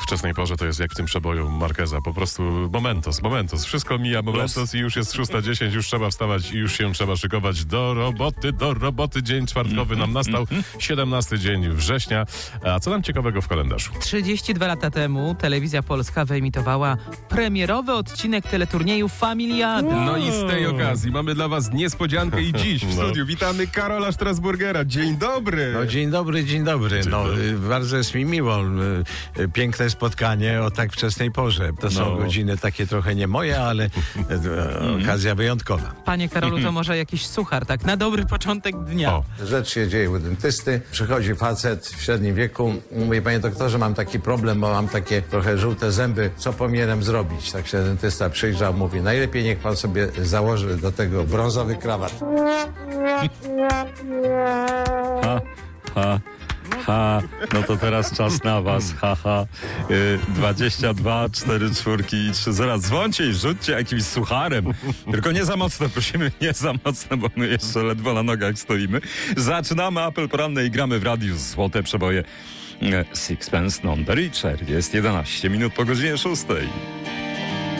wczesnej porze to jest jak w tym przeboju Marqueza. Po prostu momentos. Wszystko mija momentos i już jest 6:10, już trzeba wstawać i już się trzeba szykować do roboty. Dzień czwartkowy nam nastał, 17 dzień września. A co nam ciekawego w kalendarzu? 32 lata temu Telewizja Polska wyemitowała premierowy odcinek teleturnieju Familiada. No i z tej okazji mamy dla was niespodziankę i dziś w studiu witamy Karola Strasburgera. Dzień dobry! No, dzień dobry. Bardzo jest mi miło. Piękne spotkanie o tak wczesnej porze. To są godziny takie trochę nie moje, ale okazja wyjątkowa. Panie Karolu, to może jakiś suchar, tak na dobry początek dnia. O. Rzecz się dzieje u dentysty. Przychodzi facet w średnim wieku. Mówi: panie doktorze, mam taki problem, bo mam takie trochę żółte zęby. Co powinienem zrobić? Tak się dentysta przyjrzał, mówi: najlepiej niech pan sobie założy do tego brązowy krawat. No to teraz czas na was, 22, 4 czwórki i 3 0. Dzwońcie i rzućcie jakimś sucharem. Tylko nie za mocno, prosimy, nie za mocno, bo my jeszcze ledwo na nogach stoimy. Zaczynamy apel poranny i gramy w radiu złote przeboje. Sixpence None the Richer. Jest 11 minut po godzinie 6.